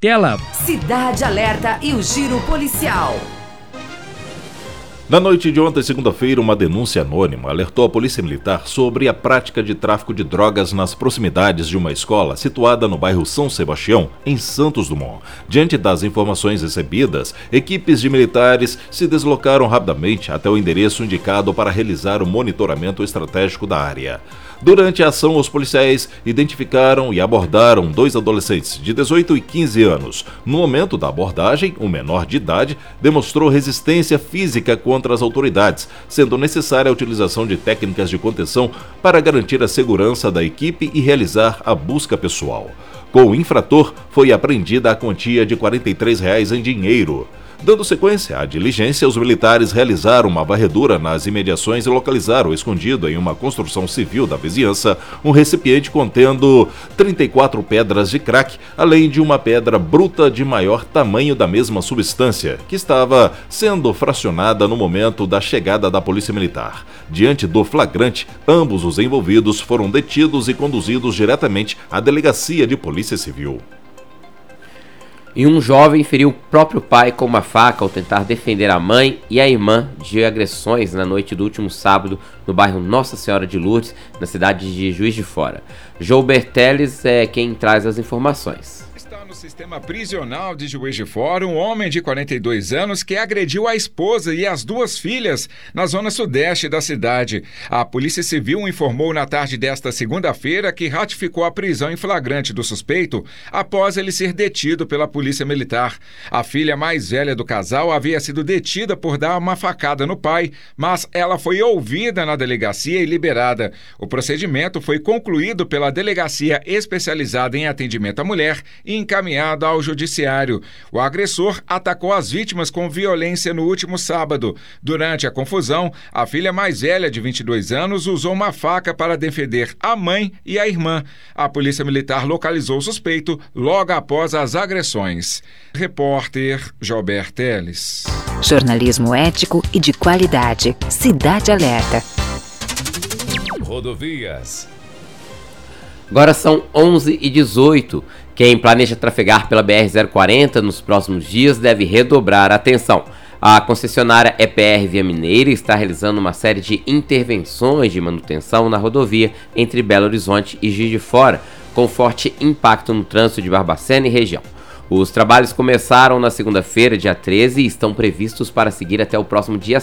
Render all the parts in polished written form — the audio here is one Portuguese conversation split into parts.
tela. Cidade Alerta e o Giro Policial. Na noite de ontem, segunda-feira, uma denúncia anônima alertou a Polícia Militar sobre a prática de tráfico de drogas nas proximidades de uma escola situada no bairro São Sebastião, em Santos Dumont. Diante das informações recebidas, equipes de militares se deslocaram rapidamente até o endereço indicado para realizar o monitoramento estratégico da área. Durante a ação, os policiais identificaram e abordaram 2 adolescentes de 18 e 15 anos. No momento da abordagem, o menor de idade demonstrou resistência física contra as autoridades, sendo necessária a utilização de técnicas de contenção para garantir a segurança da equipe e realizar a busca pessoal. Com o infrator, foi apreendida a quantia de R$ 43 em dinheiro. Dando sequência à diligência, os militares realizaram uma varredura nas imediações e localizaram escondido em uma construção civil da vizinhança um recipiente contendo 34 pedras de crack, além de uma pedra bruta de maior tamanho da mesma substância, que estava sendo fracionada no momento da chegada da Polícia Militar. Diante do flagrante, ambos os envolvidos foram detidos e conduzidos diretamente à Delegacia de Polícia Civil. E um jovem feriu o próprio pai com uma faca ao tentar defender a mãe e a irmã de agressões na noite do último sábado no bairro Nossa Senhora de Lourdes, na cidade de Juiz de Fora. João Teles é quem traz as informações. Está no sistema prisional de Juiz de Fora um homem de 42 anos que agrediu a esposa e as 2 filhas na zona sudeste da cidade. A Polícia Civil informou na tarde desta segunda-feira que ratificou a prisão em flagrante do suspeito após ele ser detido pela Polícia Militar. A filha mais velha do casal havia sido detida por dar uma facada no pai, mas ela foi ouvida na delegacia e liberada. O procedimento foi concluído pela Delegacia Especializada em Atendimento à Mulher e encaminhado ao judiciário. O agressor atacou as vítimas com violência no último sábado. Durante a confusão, a filha mais velha, de 22 anos, usou uma faca para defender a mãe e a irmã. A Polícia Militar localizou o suspeito logo após as agressões. Repórter Jober Teles. Jornalismo ético e de qualidade. Cidade Alerta. Rodovias. Agora são 11h18. Quem planeja trafegar pela BR-040 nos próximos dias deve redobrar a atenção. A concessionária EPR Via Mineira está realizando uma série de intervenções de manutenção na rodovia entre Belo Horizonte e Juiz de Fora, com forte impacto no trânsito de Barbacena e região. Os trabalhos começaram na segunda-feira, dia 13, e estão previstos para seguir até o próximo dia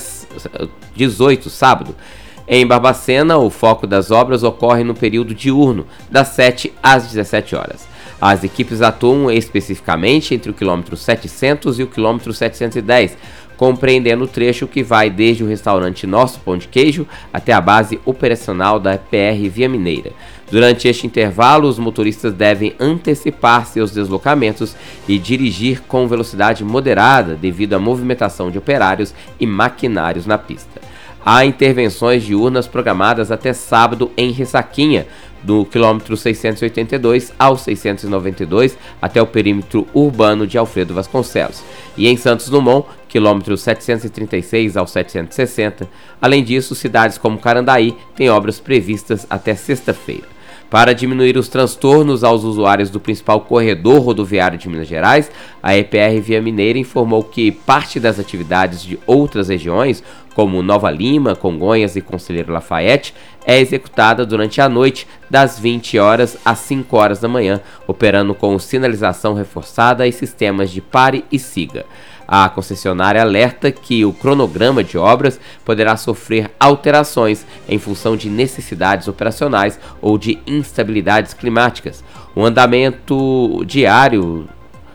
18, sábado. Em Barbacena, o foco das obras ocorre no período diurno, das 7 às 17 horas. As equipes atuam especificamente entre o quilômetro 700 e o quilômetro 710, compreendendo o trecho que vai desde o restaurante Nosso Pão de Queijo até a base operacional da PR Via Mineira. Durante este intervalo, os motoristas devem antecipar seus deslocamentos e dirigir com velocidade moderada devido à movimentação de operários e maquinários na pista. Há intervenções diurnas programadas até sábado em Ressaquinha, do quilômetro 682 ao 692 até o perímetro urbano de Alfredo Vasconcelos, e em Santos Dumont, quilômetro 736 ao 760. Além disso, cidades como Carandaí têm obras previstas até sexta-feira. Para diminuir os transtornos aos usuários do principal corredor rodoviário de Minas Gerais, a EPR Via Mineira informou que parte das atividades de outras regiões, como Nova Lima, Congonhas e Conselheiro Lafayette, é executada durante a noite, das 20 horas às 5 horas da manhã, operando com sinalização reforçada e sistemas de pare e siga. A concessionária alerta que o cronograma de obras poderá sofrer alterações em função de necessidades operacionais ou de instabilidades climáticas. O andamento diário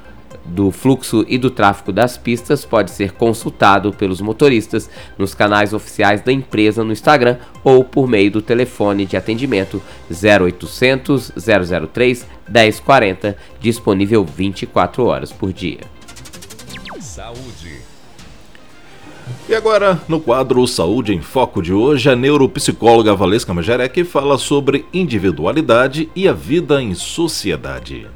do fluxo e do tráfego das pistas pode ser consultado pelos motoristas nos canais oficiais da empresa no Instagram ou por meio do telefone de atendimento 0800 003 1040, disponível 24 horas por dia. Saúde. E agora, no quadro Saúde em Foco de hoje, a neuropsicóloga Valesca Majerec fala sobre individualidade e a vida em sociedade.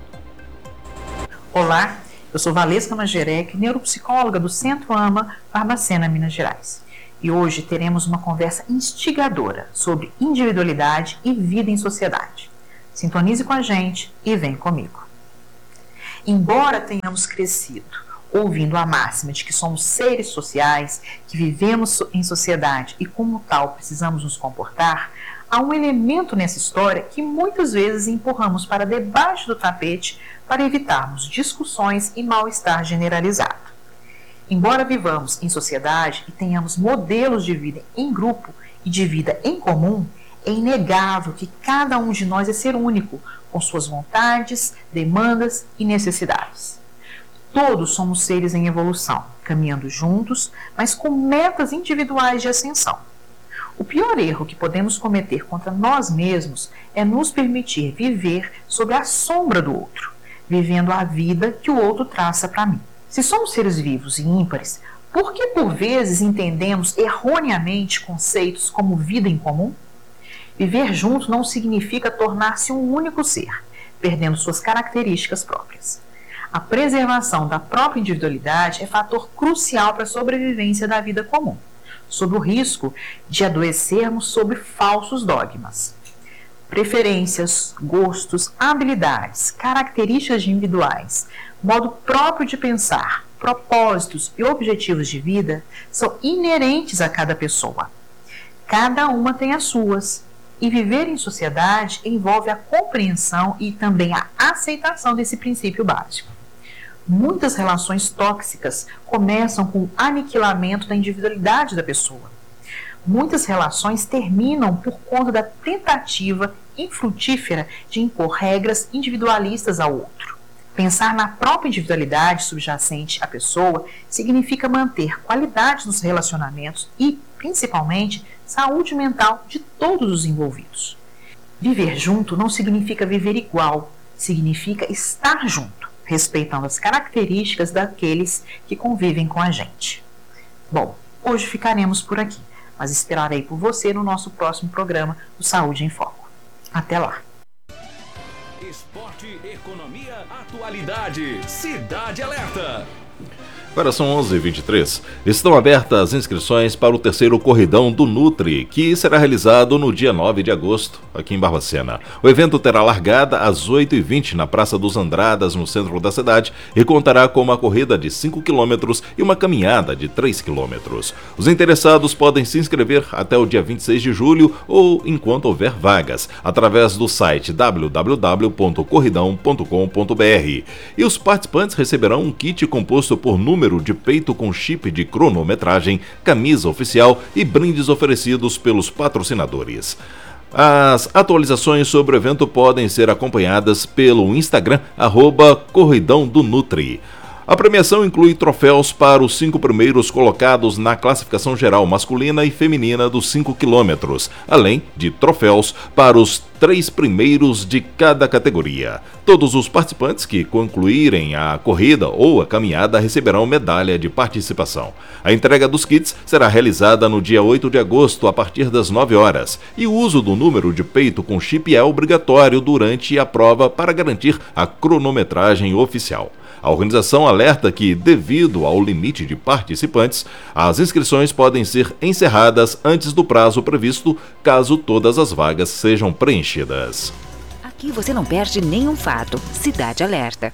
Olá, eu sou Valesca Majerec, neuropsicóloga do Centro AMA, Barbacena, Minas Gerais. E hoje teremos uma conversa instigadora sobre individualidade e vida em sociedade. Sintonize com a gente e vem comigo. Embora tenhamos crescido ouvindo a máxima de que somos seres sociais, que vivemos em sociedade e como tal precisamos nos comportar, há um elemento nessa história que muitas vezes empurramos para debaixo do tapete para evitarmos discussões e mal-estar generalizado. Embora vivamos em sociedade e tenhamos modelos de vida em grupo e de vida em comum, é inegável que cada um de nós é ser único, com suas vontades, demandas e necessidades. Todos somos seres em evolução, caminhando juntos, mas com metas individuais de ascensão. O pior erro que podemos cometer contra nós mesmos é nos permitir viver sob a sombra do outro, vivendo a vida que o outro traça para mim. Se somos seres vivos e ímpares, por que por vezes entendemos erroneamente conceitos como vida em comum? Viver junto não significa tornar-se um único ser, perdendo suas características próprias. A preservação da própria individualidade é fator crucial para a sobrevivência da vida comum, sob o risco de adoecermos sob falsos dogmas. Preferências, gostos, habilidades, características individuais, modo próprio de pensar, propósitos e objetivos de vida são inerentes a cada pessoa. Cada uma tem as suas, e viver em sociedade envolve a compreensão e também a aceitação desse princípio básico. Muitas relações tóxicas começam com o aniquilamento da individualidade da pessoa. Muitas relações terminam por conta da tentativa infrutífera de impor regras individualistas ao outro. Pensar na própria individualidade subjacente à pessoa significa manter qualidade nos relacionamentos e, principalmente, saúde mental de todos os envolvidos. Viver junto não significa viver igual, significa estar junto, respeitando as características daqueles que convivem com a gente. Bom, hoje ficaremos por aqui, mas esperarei por você no nosso próximo programa do Saúde em Foco. Até lá! Esporte, economia, atualidade. Cidade Alerta. Agora são 11h23. Estão abertas as inscrições para o terceiro Corridão do Nutri, que será realizado no dia 9 de agosto, aqui em Barbacena. O evento terá largada às 8h20 na Praça dos Andradas, no centro da cidade, e contará com uma corrida de 5 km e uma caminhada de 3 km. Os interessados podem se inscrever até o dia 26 de julho ou enquanto houver vagas, através do site www.corridão.com.br. E os participantes receberão um kit composto por número de peito com chip de cronometragem, camisa oficial e brindes oferecidos pelos patrocinadores. As atualizações sobre o evento podem ser acompanhadas pelo Instagram, @Corridão do Nutri. A premiação inclui troféus para os 5 primeiros colocados na classificação geral masculina e feminina dos 5 km, além de troféus para os 3 primeiros de cada categoria. Todos os participantes que concluírem a corrida ou a caminhada receberão medalha de participação. A entrega dos kits será realizada no dia 8 de agosto, a partir das 9 horas, e o uso do número de peito com chip é obrigatório durante a prova para garantir a cronometragem oficial. A organização alerta que, devido ao limite de participantes, as inscrições podem ser encerradas antes do prazo previsto, caso todas as vagas sejam preenchidas. Aqui você não perde nenhum fato. Cidade Alerta.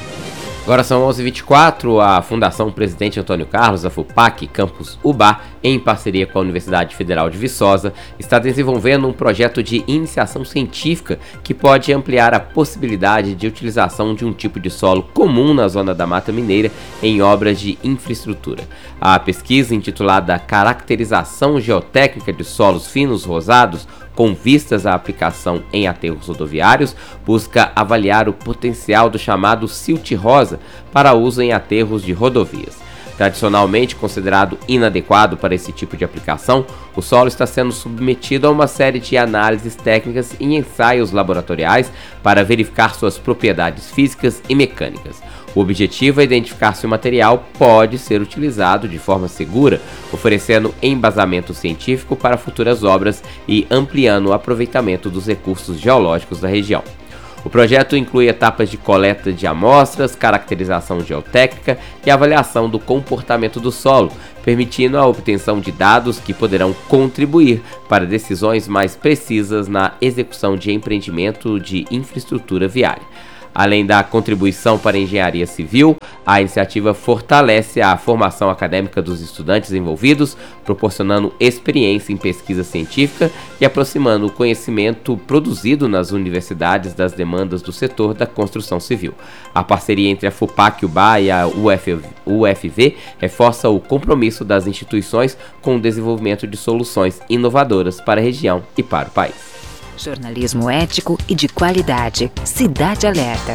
Agora são 11h24, a Fundação Presidente Antônio Carlos, a FUPAC, Campus UBA, em parceria com a Universidade Federal de Viçosa, está desenvolvendo um projeto de iniciação científica que pode ampliar a possibilidade de utilização de um tipo de solo comum na zona da Mata Mineira em obras de infraestrutura. A pesquisa, intitulada Caracterização Geotécnica de Solos Finos Rosados, com vistas à aplicação em aterros rodoviários, busca avaliar o potencial do chamado silt rosa para uso em aterros de rodovias. Tradicionalmente considerado inadequado para esse tipo de aplicação, o solo está sendo submetido a uma série de análises técnicas e ensaios laboratoriais para verificar suas propriedades físicas e mecânicas. O objetivo é identificar se o material pode ser utilizado de forma segura, oferecendo embasamento científico para futuras obras e ampliando o aproveitamento dos recursos geológicos da região. O projeto inclui etapas de coleta de amostras, caracterização geotécnica e avaliação do comportamento do solo, permitindo a obtenção de dados que poderão contribuir para decisões mais precisas na execução de empreendimento de infraestrutura viária. Além da contribuição para a engenharia civil, a iniciativa fortalece a formação acadêmica dos estudantes envolvidos, proporcionando experiência em pesquisa científica e aproximando o conhecimento produzido nas universidades das demandas do setor da construção civil. A parceria entre a FUPAC-UBA e a UFV reforça o compromisso das instituições com o desenvolvimento de soluções inovadoras para a região e para o país. Jornalismo ético e de qualidade. Cidade Alerta.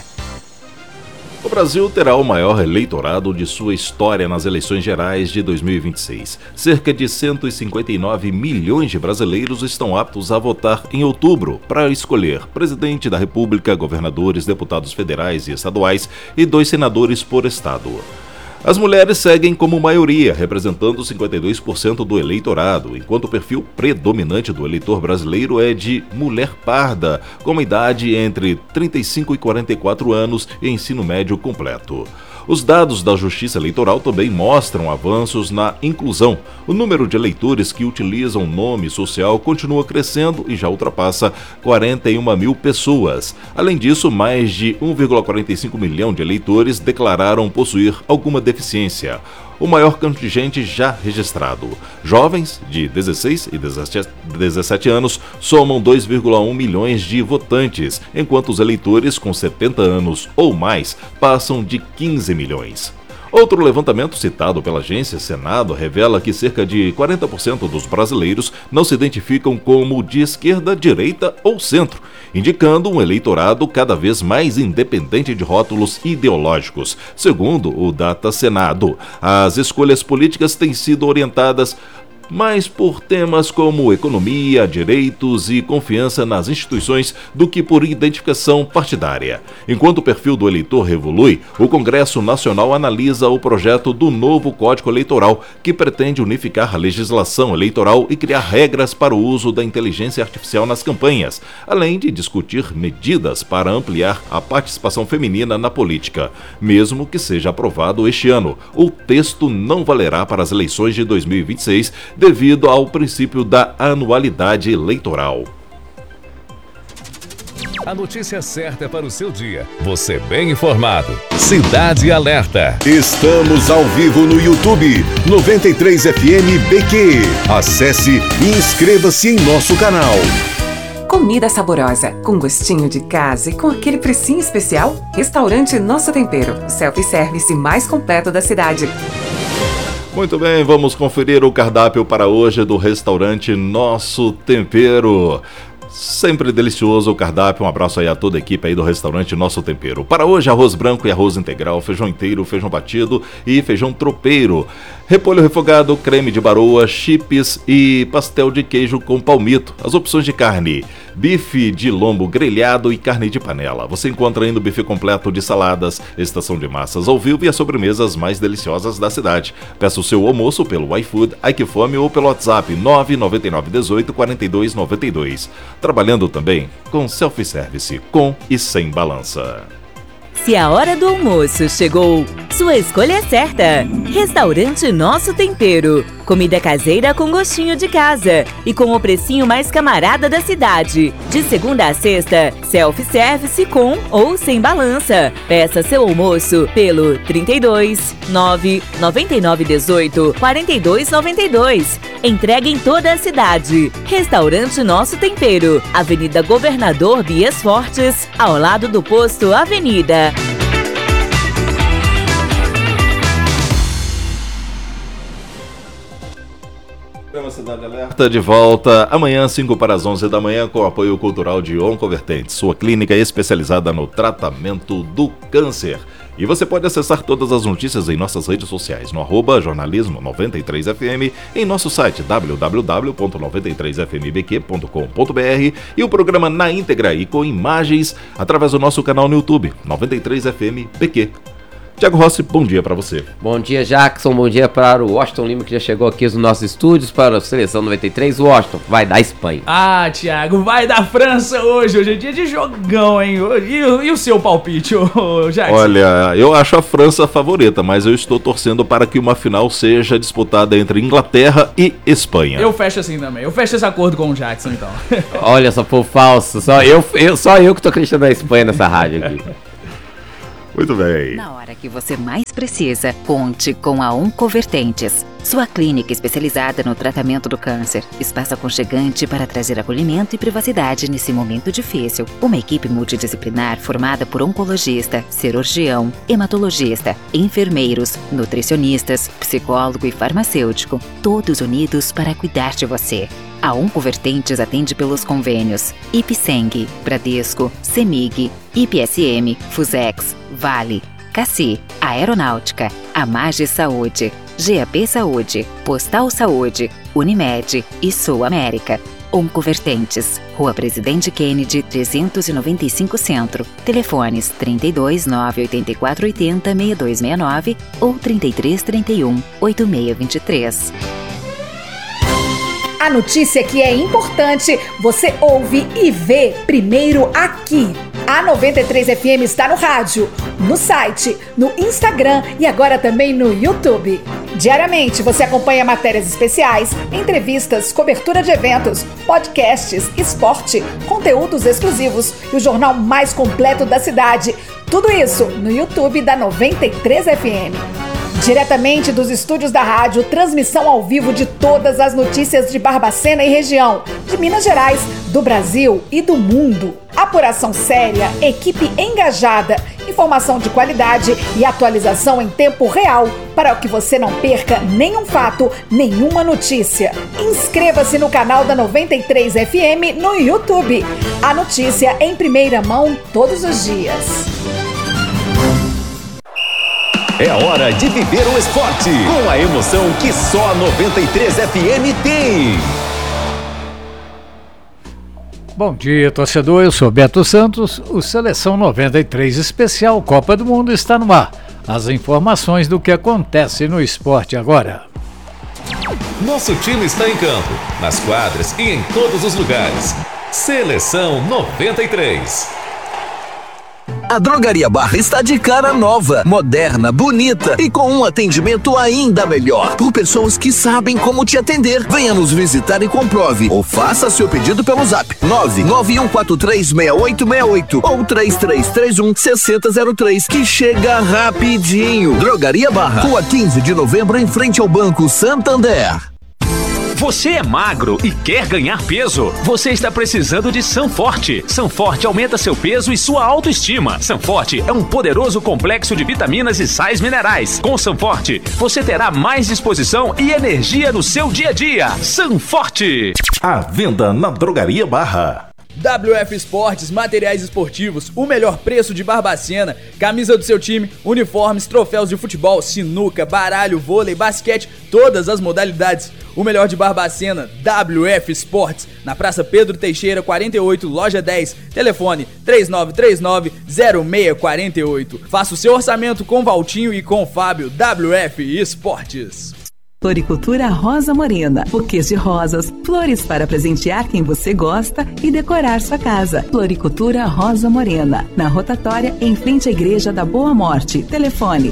O Brasil terá o maior eleitorado de sua história nas eleições gerais de 2026. Cerca de 159 milhões de brasileiros estão aptos a votar em outubro para escolher presidente da República, governadores, deputados federais e estaduais e 2 senadores por estado. As mulheres seguem como maioria, representando 52% do eleitorado, enquanto o perfil predominante do eleitor brasileiro é de mulher parda, com uma idade entre 35 e 44 anos e ensino médio completo. Os dados da Justiça Eleitoral também mostram avanços na inclusão. O número de eleitores que utilizam nome social continua crescendo e já ultrapassa 41 mil pessoas. Além disso, mais de 1,45 milhão de eleitores declararam possuir alguma deficiência. O maior contingente já registrado. Jovens de 16 e 17 anos somam 2,1 milhões de votantes, enquanto os eleitores com 70 anos ou mais passam de 15 milhões. Outro levantamento citado pela agência Senado revela que cerca de 40% dos brasileiros não se identificam como de esquerda, direita ou centro, indicando um eleitorado cada vez mais independente de rótulos ideológicos. Segundo o Data Senado, as escolhas políticas têm sido orientadas mais por temas como economia, direitos e confiança nas instituições do que por identificação partidária. Enquanto o perfil do eleitor evolui, o Congresso Nacional analisa o projeto do novo Código Eleitoral, que pretende unificar a legislação eleitoral e criar regras para o uso da inteligência artificial nas campanhas, além de discutir medidas para ampliar a participação feminina na política. Mesmo que seja aprovado este ano, o texto não valerá para as eleições de 2026, devido ao princípio da anualidade eleitoral. A notícia certa para o seu dia. Você bem informado. Cidade Alerta. Estamos ao vivo no YouTube 93FM BQ. Acesse e inscreva-se em nosso canal. Comida saborosa, com gostinho de casa e com aquele precinho especial? Restaurante Nosso Tempero, self-service mais completo da cidade. Muito bem, vamos conferir o cardápio para hoje do restaurante Nosso Tempero. Sempre delicioso o cardápio. Um abraço aí a toda a equipe aí do restaurante Nosso Tempero. Para hoje, arroz branco e arroz integral, feijão inteiro, feijão batido e feijão tropeiro. Repolho refogado, creme de baroa, chips e pastel de queijo com palmito. As opções de carne: bife de lombo grelhado e carne de panela. Você encontra ainda o buffet completo de saladas, estação de massas ao vivo e as sobremesas mais deliciosas da cidade. Peça o seu almoço pelo iFood, iQfome ou pelo WhatsApp 999 18 42 92. Trabalhando também com self-service, com e sem balança. Se a hora do almoço chegou, sua escolha é certa. Restaurante Nosso Tempero. Comida caseira com gostinho de casa e com o precinho mais camarada da cidade. De segunda a sexta, self-service com ou sem balança. Peça seu almoço pelo 32 9 99 18 42 92. Entrega em toda a cidade. Restaurante Nosso Tempero. Avenida Governador Bias Fortes, ao lado do posto Avenida. Cidade Alerta de volta amanhã, 5 para as 11 da manhã, com o apoio cultural de Oncovertente, sua clínica especializada no tratamento do câncer. E você pode acessar todas as notícias em nossas redes sociais, no @jornalismo93fm, em nosso site www.93fmbq.com.br e o programa na íntegra e com imagens através do nosso canal no YouTube, 93FM BQ. Tiago Rossi, bom dia para você. Bom dia, Jackson. Bom dia para o Washington Lima, que já chegou aqui nos nossos estúdios para a Seleção 93. Washington, vai dar Espanha. Ah, Thiago, vai dar França hoje. Hoje é dia de jogão, hein? E o seu palpite, Jackson? Olha, eu acho a França a favorita, mas eu estou torcendo para que uma final seja disputada entre Inglaterra e Espanha. Eu fecho assim também. Eu fecho esse acordo com o Jackson, então. Olha, só por falso. Só eu que tô acreditando na Espanha nessa rádio aqui. Muito bem. Na hora que você mais precisa, conte com a Oncovertentes, sua clínica especializada no tratamento do câncer. Espaço aconchegante para trazer acolhimento e privacidade nesse momento difícil. Uma equipe multidisciplinar formada por oncologista, cirurgião, hematologista, enfermeiros, nutricionistas, psicólogo e farmacêutico, todos unidos para cuidar de você. A Oncovertentes atende pelos convênios Ipseng, Bradesco, Semig, IPSM, Fusex, Vale, Cassi, Aeronáutica, Amage Saúde, GAP Saúde, Postal Saúde, Unimed e Sul América. Oncovertentes, Rua Presidente Kennedy, 395 Centro. Telefones 32 984 80 6269 ou 33 31 8623. A notícia que é importante, você ouve e vê primeiro aqui. A 93 FM está no rádio, no site, no Instagram e agora também no YouTube. Diariamente você acompanha matérias especiais, entrevistas, cobertura de eventos, podcasts, esporte, conteúdos exclusivos e o jornal mais completo da cidade. Tudo isso no YouTube da 93 FM. Diretamente dos estúdios da rádio, transmissão ao vivo de todas as notícias de Barbacena e região, de Minas Gerais, do Brasil e do mundo. Apuração séria, equipe engajada, informação de qualidade e atualização em tempo real para que você não perca nenhum fato, nenhuma notícia. Inscreva-se no canal da 93 FM no YouTube. A notícia em primeira mão todos os dias. É hora de viver o esporte com a emoção que só a 93 FM tem. Bom dia, torcedor. Eu sou Beto Santos. O Seleção 93 Especial Copa do Mundo está no ar. As informações do que acontece no esporte agora. Nosso time está em campo, nas quadras e em todos os lugares. Seleção 93. A Drogaria Barra está de cara nova, moderna, bonita e com um atendimento ainda melhor. Por pessoas que sabem como te atender. Venha nos visitar e comprove. Ou faça seu pedido pelo zap 991436868 ou 3331-6003 que chega rapidinho. Drogaria Barra, Rua 15 de Novembro em frente ao Banco Santander. Você é magro e quer ganhar peso? Você está precisando de Sanforte. Sanforte aumenta seu peso e sua autoestima. Sanforte é um poderoso complexo de vitaminas e sais minerais. Com Sanforte, você terá mais disposição e energia no seu dia a dia. Sanforte. À venda na Drogaria Barra. WF Esportes, materiais esportivos, o melhor preço de Barbacena, camisa do seu time, uniformes, troféus de futebol, sinuca, baralho, vôlei, basquete, todas as modalidades. O melhor de Barbacena, WF Esportes, na Praça Pedro Teixeira, 48, loja 10, telefone 3939-0648. Faça o seu orçamento com Valtinho e com Fábio, WF Esportes. Floricultura Rosa Morena, buquês de rosas, flores para presentear quem você gosta e decorar sua casa. Floricultura Rosa Morena, na rotatória em frente à Igreja da Boa Morte. Telefone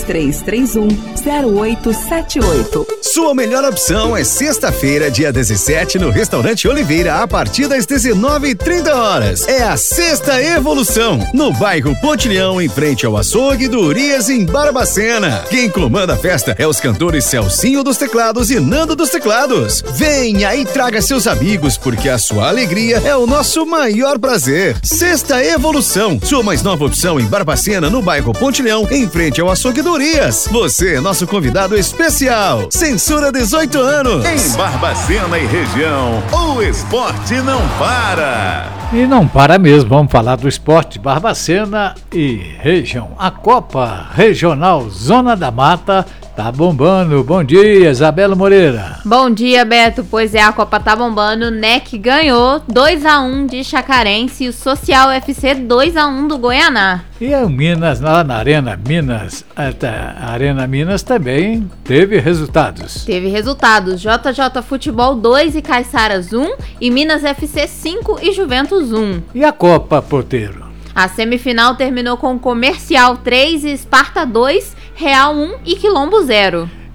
3331-0878. Sua melhor opção é sexta-feira, dia 17, no Restaurante Oliveira, a partir das 19h30. É a Sexta Evolução, no bairro Pontilhão, em frente ao açougue do Urias, em Barbacena. Quem comanda a festa é os cantores Celcinho dos Teclados e Nando dos Teclados. Venha e traga seus amigos, porque a sua alegria é o nosso maior prazer. Sexta Evolução, sua mais nova opção em Barbacena, no bairro Pontilhão, em frente ao açougue do Urias. Você é nosso convidado especial. Censura 18 anos. Em Barbacena e região, o esporte não para. E não para mesmo, vamos falar do esporte de Barbacena e região. A Copa Regional Zona da Mata tá bombando. Bom dia, Isabela Moreira. Bom dia, Beto. Pois é, a Copa tá bombando. O NEC ganhou 2-1 de Chacarense e o Social FC 2-1 do Goianá. E o Minas, lá na Arena Minas, a Arena Minas também teve resultados. Teve resultados. JJ Futebol 2 e Caiçaras 1 e Minas FC 5 e Juventus 1. E a Copa, Porteiro? A semifinal terminou com Comercial 3 e Esparta 2, Real 1 e Quilombo 0.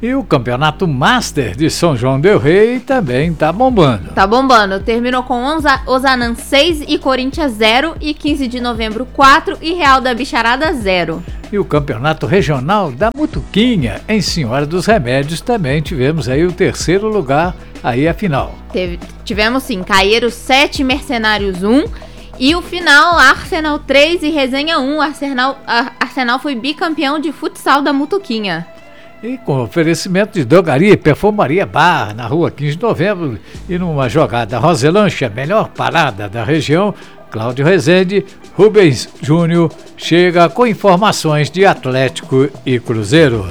E o Campeonato Master de São João del Rei também tá bombando. Tá bombando. Terminou com Ozanam 6 e Corinthians 0 e 15 de novembro 4 e Real da Bicharada 0. E o Campeonato Regional da Mutuquinha, em Senhora dos Remédios, também tivemos aí o terceiro lugar, aí a final. Tivemos sim, Caieiros 7, Mercenários 1 e o final, Arsenal 3 e Resenha 1. Arsenal foi bicampeão de futsal da Mutuquinha. E com oferecimento de drogaria e perfumaria Bar, na rua 15 de novembro, e numa jogada Roselanche, a melhor parada da região, Cláudio Rezende, Rubens Júnior chega com informações de Atlético e Cruzeiro.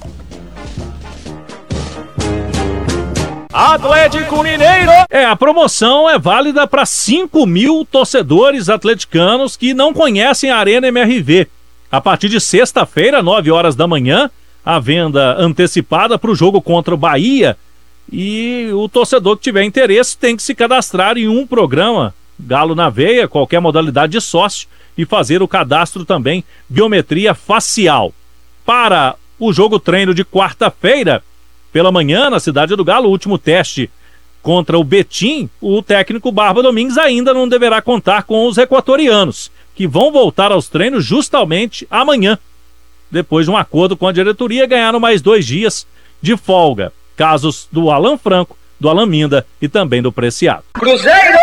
Atlético Mineiro! A promoção é válida para 5.000 torcedores atleticanos que não conhecem a Arena MRV. A partir de sexta-feira, 9 horas da manhã, a venda antecipada para o jogo contra o Bahia, e o torcedor que tiver interesse tem que se cadastrar em um programa Galo na Veia, qualquer modalidade de sócio, e fazer o cadastro também biometria facial. Para o jogo treino de quarta-feira, pela manhã, na Cidade do Galo, o último teste contra o Betim, o técnico Barba Domingues ainda não deverá contar com os equatorianos, que vão voltar aos treinos justamente amanhã. Depois de um acordo com a diretoria, ganharam mais 2 dias de folga. Casos do Alan Franco, do Alan Minda e também do Preciado. Cruzeiro!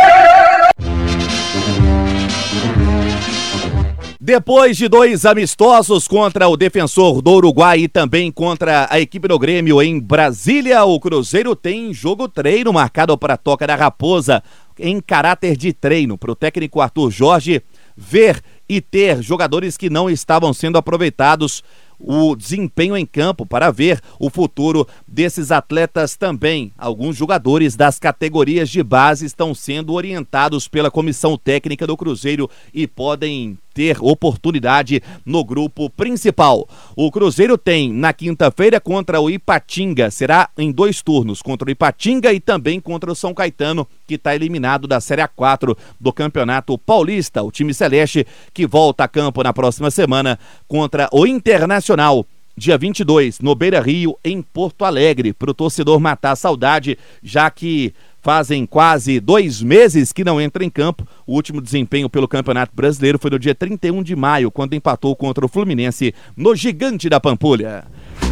Depois de 2 amistosos contra o Defensor do Uruguai e também contra a equipe do Grêmio em Brasília, o Cruzeiro tem jogo treino marcado para a Toca da Raposa em caráter de treino para o técnico Arthur Jorge ver e ter jogadores que não estavam sendo aproveitados, o desempenho em campo para ver o futuro desses atletas também. Alguns jogadores das categorias de base estão sendo orientados pela comissão técnica do Cruzeiro e podem ter oportunidade no grupo principal. O Cruzeiro tem na quinta-feira contra o Ipatinga, será em 2 turnos, contra o Ipatinga e também contra o São Caetano, que está eliminado da Série A4 do Campeonato Paulista. O time celeste que volta a campo na próxima semana contra o Internacional, dia 22, no Beira-Rio, em Porto Alegre, para o torcedor matar a saudade, já que fazem quase 2 meses que não entra em campo. O último desempenho pelo Campeonato Brasileiro foi no dia 31 de maio, quando empatou contra o Fluminense no Gigante da Pampulha.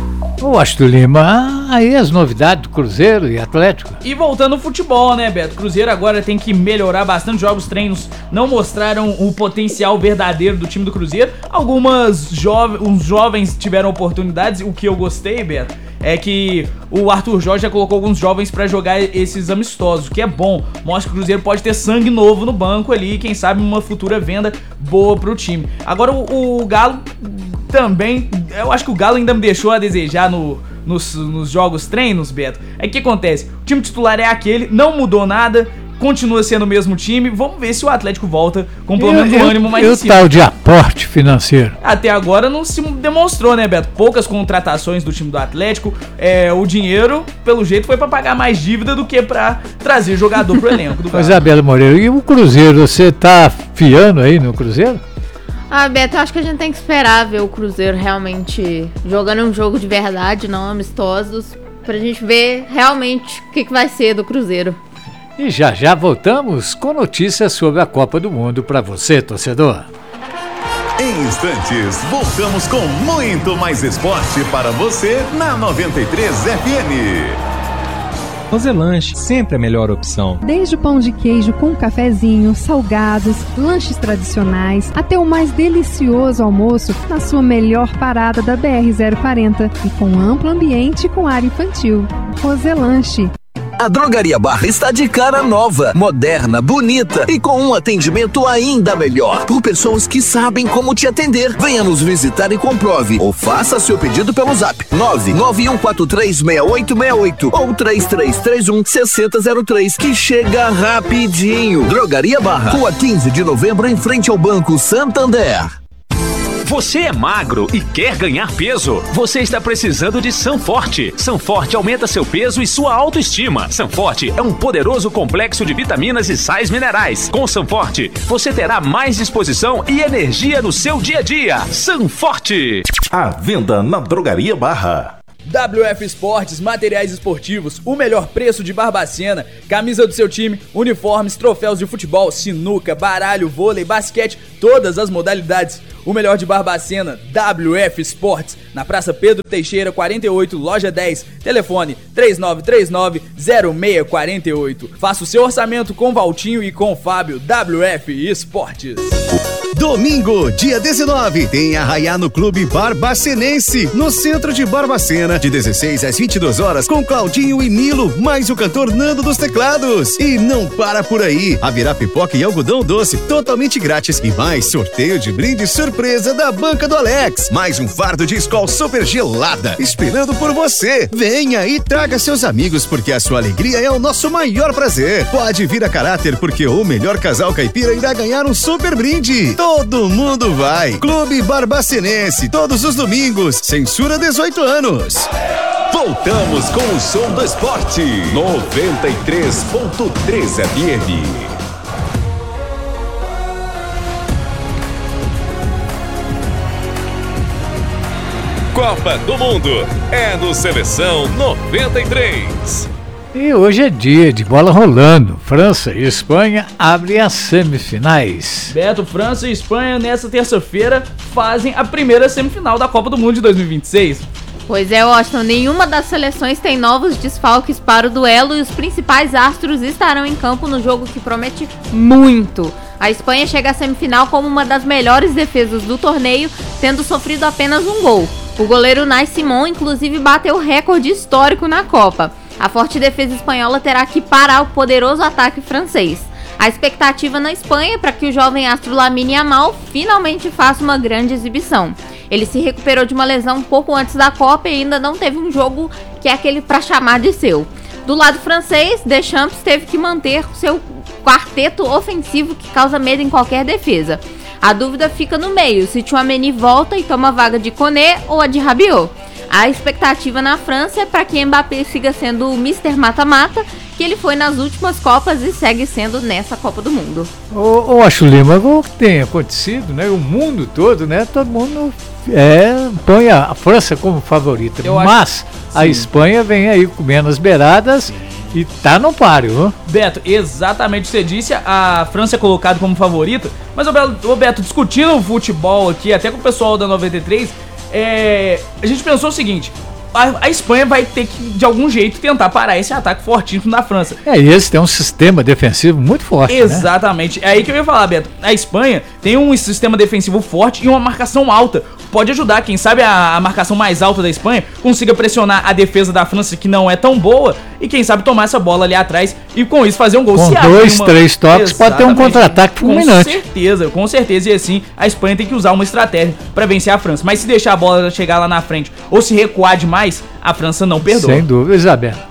Ô Astro Lima, aí as novidades do Cruzeiro e Atlético. E voltando ao futebol, né, Beto? Cruzeiro agora tem que melhorar bastante. Jogos treinos não mostraram o potencial verdadeiro do time do Cruzeiro. Uns jovens tiveram oportunidades. O que eu gostei, Beto, é que o Arthur Jorge já colocou alguns jovens pra jogar esses amistosos, o que é bom. Mostra que o Cruzeiro pode ter sangue novo no banco ali, quem sabe uma futura venda boa pro time. Agora o Galo também, eu acho que o Galo ainda me deixou a desejar nos jogos treinos, Beto. É que acontece, o time titular é aquele, não mudou nada, continua sendo o mesmo time. Vamos ver se o Atlético volta com pelo menos um ânimo mais em cima. E o tal de aporte financeiro? Até agora não se demonstrou, né, Beto? Poucas contratações do time do Atlético. O dinheiro, pelo jeito, foi pra pagar mais dívida do que pra trazer jogador pro elenco do Galo. Isabela Moreira, e o Cruzeiro, você tá fiando aí no Cruzeiro? Beto, eu acho que a gente tem que esperar ver o Cruzeiro realmente jogando um jogo de verdade, não amistosos, pra gente ver realmente o que vai ser do Cruzeiro. E já voltamos com notícias sobre a Copa do Mundo para você, torcedor. Em instantes, voltamos com muito mais esporte para você na 93 FM. Roselanche, sempre a melhor opção. Desde o pão de queijo com cafezinho, salgados, lanches tradicionais, até o mais delicioso almoço na sua melhor parada da BR-040 e com amplo ambiente com área infantil. Roselanche. A Drogaria Barra está de cara nova, moderna, bonita e com um atendimento ainda melhor. Por pessoas que sabem como te atender. Venha nos visitar e comprove. Ou faça seu pedido pelo zap 991436868 ou 3331-6003, que chega rapidinho. Drogaria Barra, Rua 15 de novembro, em frente ao Banco Santander. Você é magro e quer ganhar peso? Você está precisando de Sanforte. Sanforte aumenta seu peso e sua autoestima. Sanforte é um poderoso complexo de vitaminas e sais minerais. Com Sanforte, você terá mais disposição e energia no seu dia a dia. Sanforte! À venda na Drogaria Barra. WF Esportes, materiais esportivos, o melhor preço de Barbacena, camisa do seu time, uniformes, troféus de futebol, sinuca, baralho, vôlei, basquete, todas as modalidades. O melhor de Barbacena, WF Esportes, na Praça Pedro Teixeira, 48, loja 10, telefone 3939-0648. Faça o seu orçamento com Valtinho e com Fábio, WF Esportes. Domingo, dia 19, tem Arraiá no Clube Barbacenense, no centro de Barbacena, de 16 às 22 horas, com Claudinho e Nilo, mais o cantor Nando dos teclados. E não para por aí, haverá pipoca e algodão doce, totalmente grátis, e mais sorteio de brinde surpresa da Banca do Alex. Mais um fardo de Skol super gelada, esperando por você. Venha e traga seus amigos, porque a sua alegria é o nosso maior prazer. Pode vir a caráter, porque o melhor casal caipira irá ganhar um super brinde. Todo mundo vai. Clube Barbacenense, todos os domingos. Censura 18 anos. Voltamos com o Som do Esporte. 93.3 FM. Copa do Mundo é no Seleção 93. E hoje é dia de bola rolando. França e Espanha abrem as semifinais. Beto, França e Espanha nessa terça-feira fazem a primeira semifinal da Copa do Mundo de 2026. Pois é, Washington, nenhuma das seleções tem novos desfalques para o duelo e os principais astros estarão em campo no jogo que promete muito. A Espanha chega à semifinal como uma das melhores defesas do torneio, tendo sofrido apenas um gol. O goleiro Unai Simón, inclusive, bateu o recorde histórico na Copa. A forte defesa espanhola terá que parar o poderoso ataque francês. A expectativa na Espanha é para que o jovem astro Lamine Yamal finalmente faça uma grande exibição. Ele se recuperou de uma lesão um pouco antes da Copa e ainda não teve um jogo que é aquele para chamar de seu. Do lado francês, Deschamps teve que manter o seu quarteto ofensivo que causa medo em qualquer defesa. A dúvida fica no meio, se Tchouaméni volta e toma a vaga de Koné ou a de Rabiot. A expectativa na França é para que Mbappé siga sendo o Mr. Mata-Mata, que ele foi nas últimas Copas e segue sendo nessa Copa do Mundo. Acho, Lima, o que tem acontecido, né? O mundo todo, né? Todo mundo põe a França como favorita, mas a Espanha vem aí comendo as beiradas. E tá no páreo, viu? Beto, exatamente o que você disse, a França é colocada como favorita, mas o Beto, discutindo o futebol aqui, até com o pessoal da 93, a gente pensou o seguinte: a Espanha vai ter que, de algum jeito, tentar parar esse ataque fortíssimo da França. E eles têm um sistema defensivo muito forte, exatamente, né? É aí que eu ia falar, Beto. A Espanha tem um sistema defensivo forte e uma marcação alta. Pode ajudar, quem sabe a marcação mais alta da Espanha consiga pressionar a defesa da França, que não é tão boa, e quem sabe tomar essa bola ali atrás e com isso fazer um gol. Com 2, 3 toques pode ter um contra-ataque fulminante. Com certeza, e assim a Espanha tem que usar uma estratégia para vencer a França. Mas se deixar a bola chegar lá na frente ou se recuar demais, a França não perdoa. Sem dúvida, Isabela.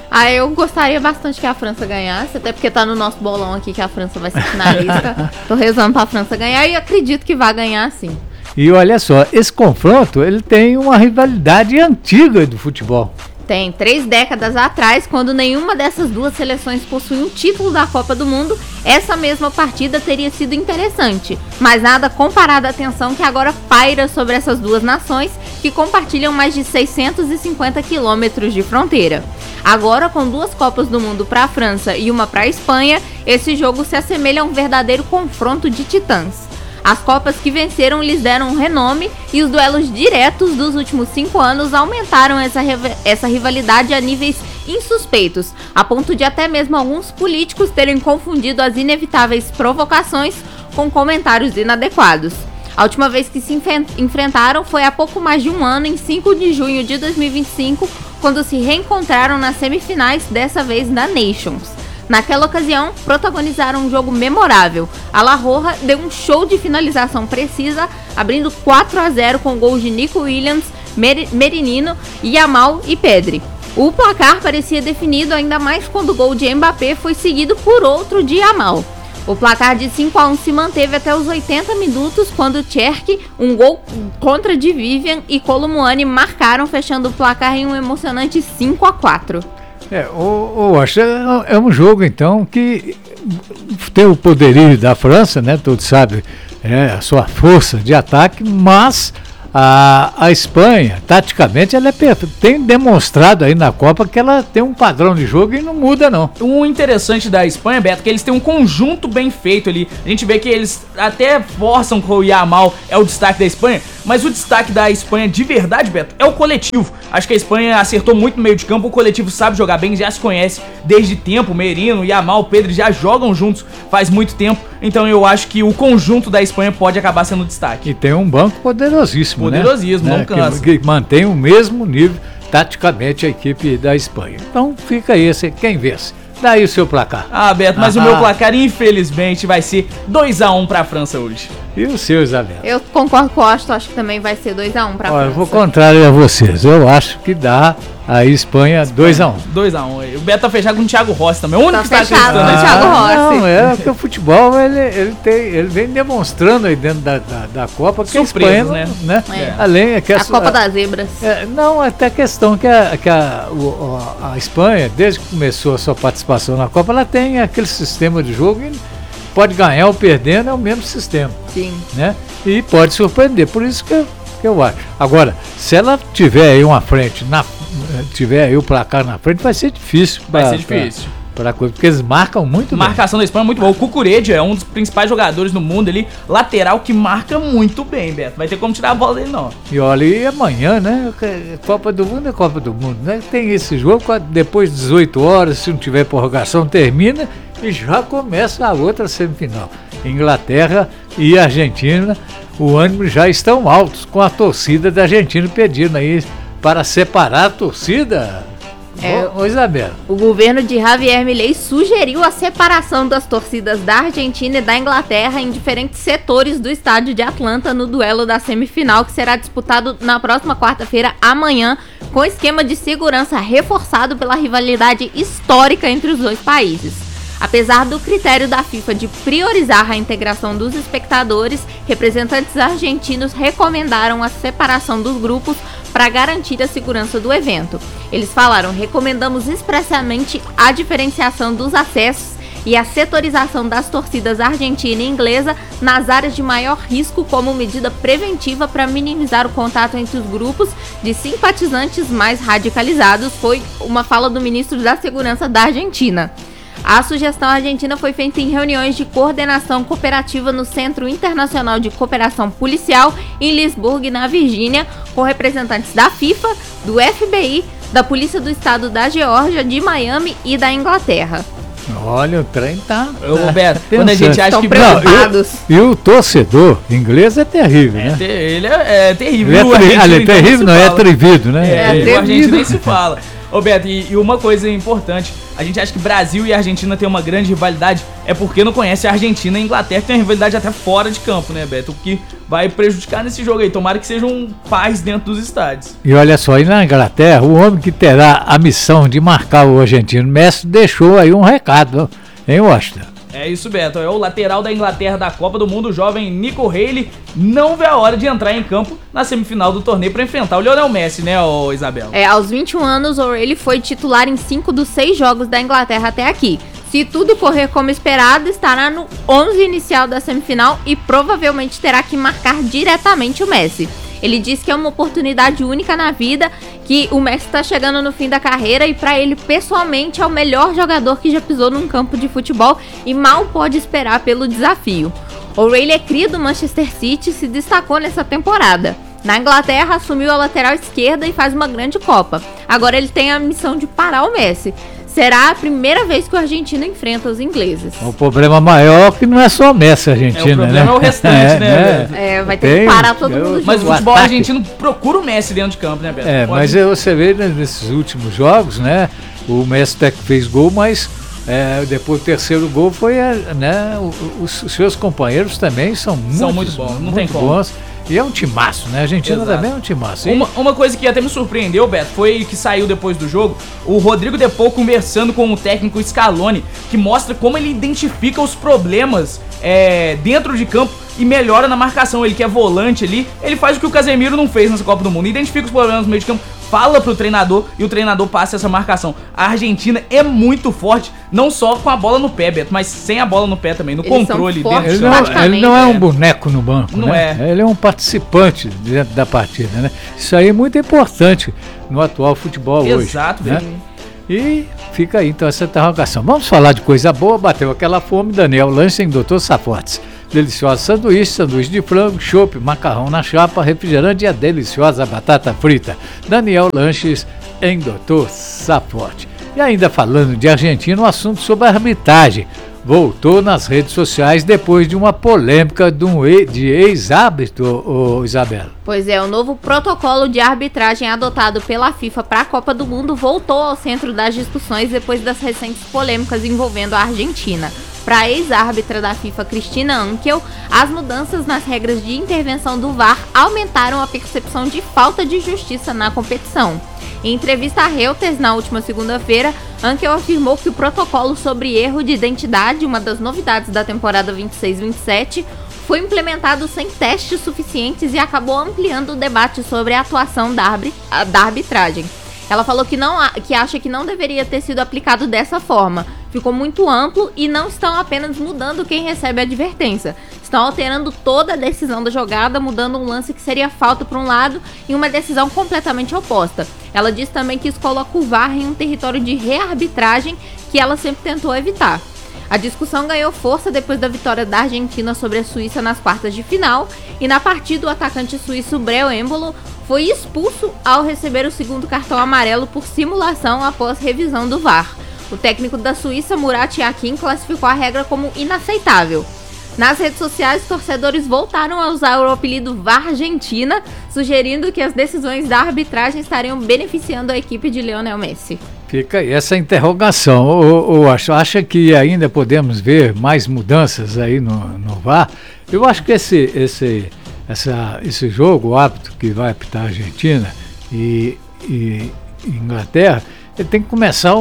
Eu gostaria bastante que a França ganhasse, até porque tá no nosso bolão aqui que a França vai ser finalista. Tô rezando pra França ganhar e acredito que vai ganhar sim. E olha só, esse confronto, ele tem uma rivalidade antiga do futebol. Tem 3 décadas atrás, quando nenhuma dessas duas seleções possuía um título da Copa do Mundo, essa mesma partida teria sido interessante, mas nada comparado à tensão que agora paira sobre essas duas nações, que compartilham mais de 650 quilômetros de fronteira. Agora, com 2 Copas do Mundo para a França e uma para a Espanha, esse jogo se assemelha a um verdadeiro confronto de titãs. As Copas que venceram lhes deram um renome e os duelos diretos dos últimos 5 anos aumentaram essa rivalidade a níveis insuspeitos, a ponto de até mesmo alguns políticos terem confundido as inevitáveis provocações com comentários inadequados. A última vez que se enfrentaram foi há pouco mais de um ano, em 5 de junho de 2025, quando se reencontraram nas semifinais, dessa vez da Nations. Naquela ocasião, protagonizaram um jogo memorável. A La Roja deu um show de finalização precisa, abrindo 4-0 com gols de Nico Williams, Merino, Yamal e Pedri. O placar parecia definido ainda mais quando o gol de Mbappé foi seguido por outro de Yamal. O placar de 5-1 se manteve até os 80 minutos, quando Cherki, um gol contra de Vivian e Kolo Muani marcaram, fechando o placar em um emocionante 5-4. Acho é um jogo então que tem o poderio da França, né? Todos sabem a sua força de ataque, mas A Espanha, taticamente, ela tem demonstrado aí na Copa que ela tem um padrão de jogo e não muda, não. O interessante da Espanha, Beto, é que eles têm um conjunto bem feito ali. A gente vê que eles até forçam que o Yamal é o destaque da Espanha, mas o destaque da Espanha de verdade, Beto, é o coletivo. Acho que a Espanha acertou muito no meio de campo, o coletivo sabe jogar bem, já se conhece desde tempo. O Merino, o Yamal, o Pedro já jogam juntos faz muito tempo. Então eu acho que o conjunto da Espanha pode acabar sendo destaque. E tem um banco poderosíssimo, poderosíssimo, né? Não cansa. Que mantém o mesmo nível, taticamente, a equipe da Espanha. Então fica esse, quem vence. Daí o seu placar. Beto, mas o meu placar, infelizmente, vai ser 2-1 pra França hoje. E o seu, Isabela? Eu concordo com o Austin, acho que também vai ser 2-1 pra França. Eu vou contrário a vocês. Eu acho que dá a Espanha 2-1. 2-1. O Beto tá fechado com o Thiago Rossi também. O único que tá fechado com o Thiago Rossi. Não, é que o futebol, ele vem demonstrando aí dentro da Copa que surpresas, a Espanha, né? Além é que a Copa das Zebras. Não, até a questão que a Espanha, desde que começou a sua participação na Copa, ela tem aquele sistema de jogo e pode ganhar ou perdendo, é o mesmo sistema. Sim. Né? E pode surpreender, por isso que eu acho. Agora, se ela tiver aí uma frente, tiver aí o placar na frente, vai ser difícil. Vai ser difícil. Porque eles marcam muito bem. A marcação da Espanha é muito boa. O Cucurella é um dos principais jogadores do mundo ali, lateral, que marca muito bem, Beto. Vai ter como tirar a bola dele, não. E olha, e amanhã, né? Copa do Mundo é Copa do Mundo, né? Tem esse jogo, depois de 18 horas, se não tiver prorrogação, termina e já começa a outra semifinal. Inglaterra e Argentina, o ânimo já estão altos, com a torcida da Argentina pedindo aí para separar a torcida. Ô Isabela. O governo de Javier Milei sugeriu a separação das torcidas da Argentina e da Inglaterra em diferentes setores do estádio de Atlanta no duelo da semifinal, que será disputado na próxima quarta-feira, amanhã, com esquema de segurança reforçado pela rivalidade histórica entre os dois países. Apesar do critério da FIFA de priorizar a integração dos espectadores, representantes argentinos recomendaram a separação dos grupos para garantir a segurança do evento. Eles falaram: recomendamos expressamente a diferenciação dos acessos e a setorização das torcidas argentina e inglesa nas áreas de maior risco como medida preventiva para minimizar o contato entre os grupos de simpatizantes mais radicalizados, foi uma fala do ministro da Segurança da Argentina. A sugestão argentina foi feita em reuniões de coordenação cooperativa no Centro Internacional de Cooperação Policial em Leesburg, na Virgínia, com representantes da FIFA, do FBI, da Polícia do Estado da Geórgia, de Miami e da Inglaterra. Olha, o trem tá... Roberto, quando a gente acha que... preocupados. E o torcedor inglês é terrível, né? Ele é terrível. Ele é terrível, não é atrevido, né? O argentino nem se fala. Ô Beto, e uma coisa importante, a gente acha que Brasil e Argentina tem uma grande rivalidade, é porque não conhece a Argentina e a Inglaterra, que tem uma rivalidade até fora de campo, né, Beto? O que vai prejudicar nesse jogo aí, tomara que sejam paz dentro dos estádios. E olha só, aí na Inglaterra, o homem que terá a missão de marcar o argentino Messi deixou aí um recado, hein, Washington? É isso, Beto. É o lateral da Inglaterra da Copa do Mundo, o jovem Nico Haley, não vê a hora de entrar em campo na semifinal do torneio para enfrentar o Lionel Messi, né, Isabela? Aos 21 anos, o O'Reilly foi titular em 5 dos 6 jogos da Inglaterra até aqui. Se tudo correr como esperado, estará no 11 inicial da semifinal e provavelmente terá que marcar diretamente o Messi. Ele disse que é uma oportunidade única na vida, que o Messi está chegando no fim da carreira e para ele pessoalmente é o melhor jogador que já pisou num campo de futebol e mal pode esperar pelo desafio. O'Reilly é cria do Manchester City e se destacou nessa temporada. Na Inglaterra, assumiu a lateral esquerda e faz uma grande Copa. Agora ele tem a missão de parar o Messi. Será a primeira vez que o argentino enfrenta os ingleses. O problema maior é que não é só o Messi argentino, né? O problema é o restante, né? Vai ter que parar todo mundo. Mas o futebol argentino procura o Messi dentro de campo, né, Beto? Mas você vê nesses últimos jogos, né? O Messi até que fez gol, mas depois do terceiro gol foi, né? Os seus companheiros também são muito bons, não tem como. Bons. E é um timaço, né? A Argentina também é um timaço. Uma coisa que até me surpreendeu, Beto, foi que saiu depois do jogo o Rodrigo De Paul conversando com o técnico Scaloni, que mostra como ele identifica os problemas dentro de campo e melhora na marcação. Ele que é volante ali, ele faz o que o Casemiro não fez nessa Copa do Mundo, identifica os problemas no meio de campo, fala pro treinador e o treinador passa essa marcação. A Argentina é muito forte, não só com a bola no pé, Beto, mas sem a bola no pé também, no controle dentro. Ele não é um boneco no banco, não né? Ele é um participante dentro da partida, né? Isso aí é muito importante no atual futebol hoje. Exato, né? E fica aí então essa interrogação. Vamos falar de coisa boa, bateu aquela fome, Daniel Lanche em Dr. Safortes. Deliciosa sanduíche de frango, chopp, macarrão na chapa, refrigerante e a deliciosa batata frita. Daniel Lanches em Dr. Saforte. E ainda falando de Argentina, um assunto sobre a arbitragem. Voltou nas redes sociais depois de uma polêmica de ex-árbitro, Isabela. Pois é, o novo protocolo de arbitragem adotado pela FIFA para a Copa do Mundo voltou ao centro das discussões depois das recentes polêmicas envolvendo a Argentina. Para a ex-árbitra da FIFA, Cristina Ankel, as mudanças nas regras de intervenção do VAR aumentaram a percepção de falta de justiça na competição. Em entrevista à Reuters na última segunda-feira, Ankel afirmou que o protocolo sobre erro de identidade, uma das novidades da temporada 26-27, foi implementado sem testes suficientes e acabou ampliando o debate sobre a atuação da arbitragem. Ela falou que acha que não deveria ter sido aplicado dessa forma. Ficou muito amplo e não estão apenas mudando quem recebe a advertência. Estão alterando toda a decisão da jogada, mudando um lance que seria falta para um lado e uma decisão completamente oposta. Ela diz também que isso coloca o VAR em um território de rearbitragem que ela sempre tentou evitar. A discussão ganhou força depois da vitória da Argentina sobre a Suíça nas quartas de final e na partida o atacante suíço Breel Embolo foi expulso ao receber o segundo cartão amarelo por simulação após revisão do VAR. O técnico da Suíça, Murat Yakin, classificou a regra como inaceitável. Nas redes sociais, os torcedores voltaram a usar o apelido VAR Argentina, sugerindo que as decisões da arbitragem estariam beneficiando a equipe de Lionel Messi. Fica aí essa interrogação. Acha que ainda podemos ver mais mudanças aí no VAR? Eu acho que esse jogo, o árbitro que vai apitar a Argentina e Inglaterra, ele tem que começar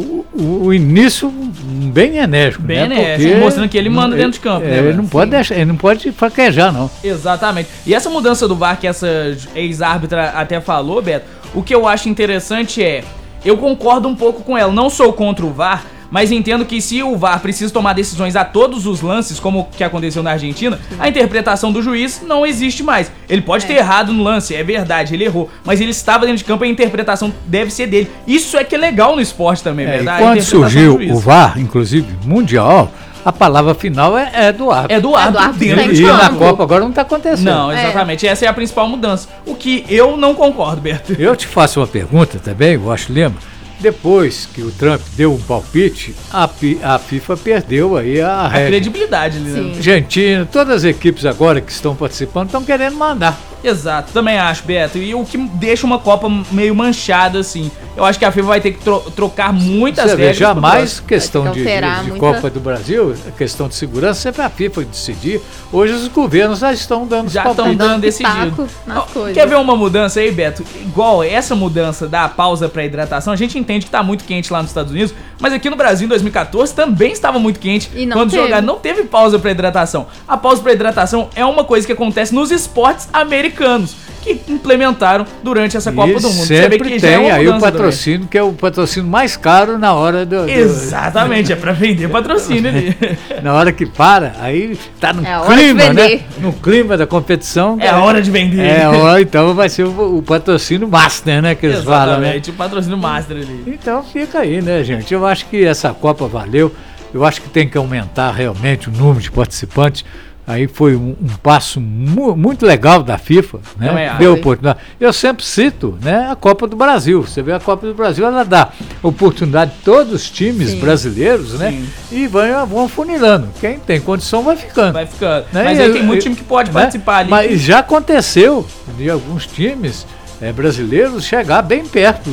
o início bem enérgico. Bem enérgico, porque mostrando que ele manda dentro de campo. Né, ele não pode fraquejar, não. Exatamente. E essa mudança do VAR que essa ex-árbitra até falou, Beto, o que eu acho interessante eu concordo um pouco com ela, não sou contra o VAR, mas entendo que se o VAR precisa tomar decisões a todos os lances, como o que aconteceu na Argentina, a interpretação do juiz não existe mais. Ele pode ter errado no lance, é verdade, ele errou, mas ele estava dentro de campo e a interpretação deve ser dele. Isso é que é legal no esporte também, verdade? Quando surgiu o VAR, inclusive mundial, a palavra final é do árbitro. É do árbitro dentro de campo. campo. E na Copa agora não está acontecendo. Não, exatamente. Essa é a principal mudança. O que eu não concordo, Beto. Eu te faço uma pergunta também, eu acho, lembra? Depois que o Trump deu um palpite, a FIFA perdeu aí a credibilidade. Né? Argentina, todas as equipes agora que estão participando estão querendo mandar. Exato, também acho, Beto. E o que deixa uma Copa meio manchada, assim. Eu acho que a FIFA vai ter que trocar muitas regras. Jamais questão de Copa do Brasil, questão de segurança, sempre a FIFA decidir. Hoje os governos já estão dando decidido. Quer ver uma mudança aí, Beto? Igual essa mudança da pausa para hidratação, a gente entende que tá muito quente lá nos Estados Unidos, mas aqui no Brasil em 2014 também estava muito quente. E não teve pausa para hidratação. A pausa para hidratação é uma coisa que acontece nos esportes americanos, que implementaram durante essa Copa do Mundo. Sempre que tem aí o patrocínio, também. Que é o patrocínio mais caro na hora do... Exatamente, é pra vender patrocínio ali. Na hora que para, aí tá no clima, né? No clima da competição. É a hora de vender. Então vai ser o patrocínio master, né? Que eles falam, né? Exatamente, o patrocínio master ali. Então fica aí, né, gente? Eu acho que essa Copa valeu. Eu acho que tem que aumentar realmente o número de participantes. Aí foi um passo muito legal da FIFA, né? Deu oportunidade. Eu sempre cito, né, a Copa do Brasil. Você vê a Copa do Brasil, ela dá oportunidade a todos os times brasileiros, né? E vão funilando. Quem tem condição vai ficando. Né? Mas aí tem muito time que pode participar ali. Mas já aconteceu de alguns times brasileiros chegar bem perto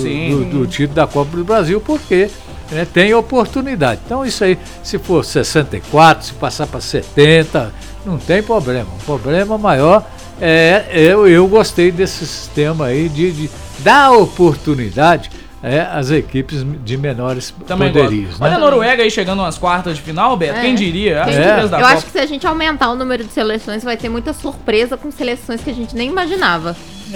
do título da Copa do Brasil, porque tem oportunidade. Então isso aí, se for 64, se passar para 70, não tem problema. O problema maior eu gostei desse sistema aí de dar oportunidade as equipes de menores poderios. Olha a Noruega aí chegando umas quartas de final, Beto. Quem diria? Eu acho que se a gente aumentar o número de seleções, vai ter muita surpresa com seleções que a gente nem imaginava.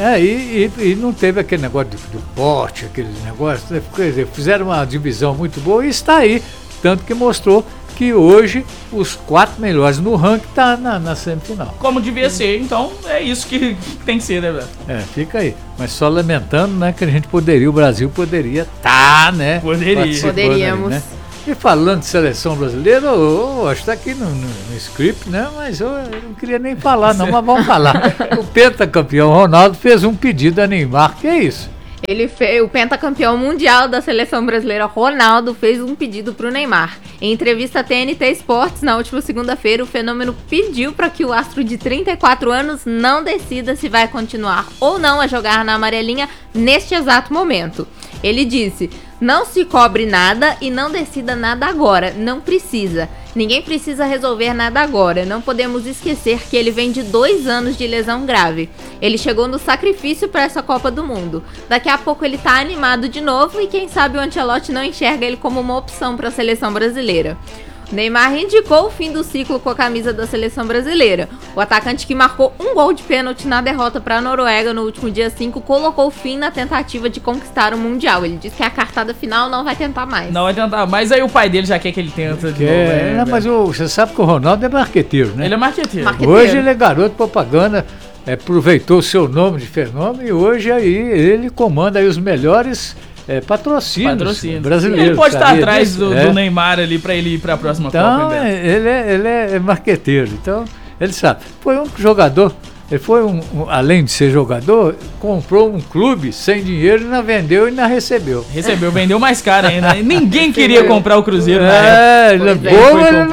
E não teve aquele negócio do porte, aquele negócio. Quer dizer, fizeram uma divisão muito boa e está aí. Tanto que mostrou que hoje os 4 melhores no ranking tá na semifinal. Como devia ser, então é isso que tem que ser, né, velho? Fica aí. Mas só lamentando, né, que o Brasil poderia estar, né? Poderíamos. Aí, né? E falando de seleção brasileira, acho que tá aqui no script, né? Mas eu não queria nem falar, não, mas vamos falar. O pentacampeão Ronaldo fez um pedido a Neymar, que é isso? O pentacampeão mundial da seleção brasileira, Ronaldo, fez um pedido para o Neymar. Em entrevista à TNT Sports, na última segunda-feira, o fenômeno pediu para que o astro de 34 anos não decida se vai continuar ou não a jogar na amarelinha neste exato momento. Ele disse: "Não se cobre nada e não decida nada agora, não precisa. Ninguém precisa resolver nada agora. Não podemos esquecer que ele vem de 2 anos de lesão grave. Ele chegou no sacrifício para essa Copa do Mundo. Daqui a pouco ele tá animado de novo e quem sabe o Ancelotti não enxerga ele como uma opção para a seleção brasileira." Neymar indicou o fim do ciclo com a camisa da seleção brasileira. O atacante, que marcou um gol de pênalti na derrota para a Noruega no último dia 5, colocou fim na tentativa de conquistar o Mundial. Ele disse que a cartada final não vai tentar mais. Não vai tentar mais, aí o pai dele já quer que ele tenta de novo. Mas você sabe que o Ronaldo é marqueteiro, né? Ele é marqueteiro. Hoje ele é garoto propaganda, aproveitou o seu nome de fenômeno e hoje aí ele comanda aí os melhores patrocínios brasileiros. Ele pode estar atrás do Neymar ali para ele ir para a próxima Copa. Então, ele é marqueteiro, então ele sabe. Foi um jogador, ele foi além de ser jogador, comprou um clube sem dinheiro, ainda vendeu e ainda recebeu. Vendeu mais caro ainda. Ninguém queria comprar o Cruzeiro na época. Bobo ele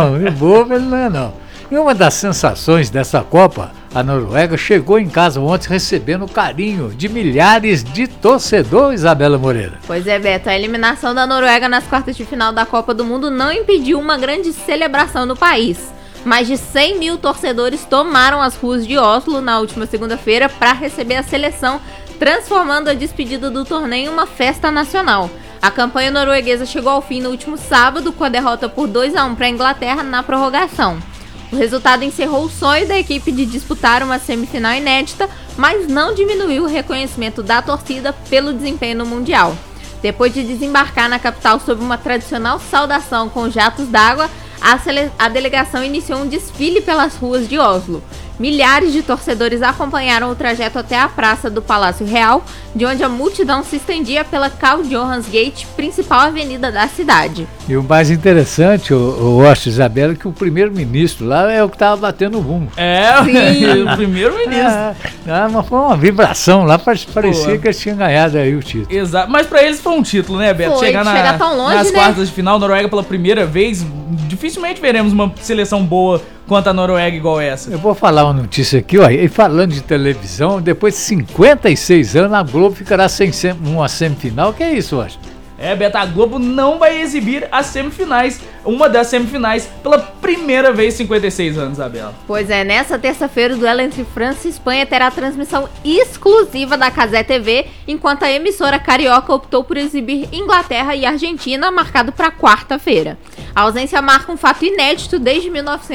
não é não. E uma das sensações dessa Copa, a Noruega chegou em casa ontem recebendo o carinho de milhares de torcedores, Isabela Moreira. Pois é, Beto, a eliminação da Noruega nas quartas de final da Copa do Mundo não impediu uma grande celebração no país. Mais de 100 mil torcedores tomaram as ruas de Oslo na última segunda-feira para receber a seleção, transformando a despedida do torneio em uma festa nacional. A campanha norueguesa chegou ao fim no último sábado com a derrota por 2-1 para a Inglaterra na prorrogação. O resultado encerrou o sonho da equipe de disputar uma semifinal inédita, mas não diminuiu o reconhecimento da torcida pelo desempenho no Mundial. Depois de desembarcar na capital sob uma tradicional saudação com jatos d'água, a delegação iniciou um desfile pelas ruas de Oslo. Milhares de torcedores acompanharam o trajeto até a Praça do Palácio Real, de onde a multidão se estendia pela Karl Johans Gate, principal avenida da cidade. E o mais interessante, o Isabela, é que o primeiro-ministro lá é o que estava batendo o bumbo. O primeiro-ministro. Mas foi uma vibração lá, parecia que eles tinham ganhado aí o título. Exato, mas pra eles foi um título, né, Beto? Chegar tão longe, nas quartas de final, Noruega pela primeira vez, dificilmente veremos uma seleção boa quanto a Noruega igual essa. Eu vou falar uma notícia aqui, ó, e falando de televisão, depois de 56 anos a Globo ficará sem uma semifinal, que é isso, eu acho? Beto, a Globo não vai exibir as semifinais, uma das semifinais, pela primeira vez em 56 anos, Isabela. Pois é, nessa terça-feira o duelo entre França e Espanha terá transmissão exclusiva da Cazé TV, enquanto a emissora carioca optou por exibir Inglaterra e Argentina, marcado para quarta-feira. A ausência marca um fato inédito desde